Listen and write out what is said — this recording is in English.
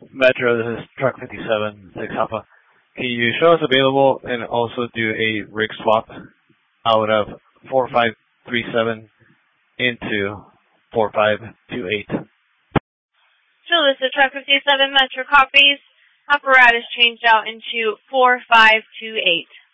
Metro, this is Truck 57, 6 Alpha. Can you show us available and also do a rig swap out of 4537 into 4528? So this is Truck 57 Metro copies. Apparatus changed out into 4528.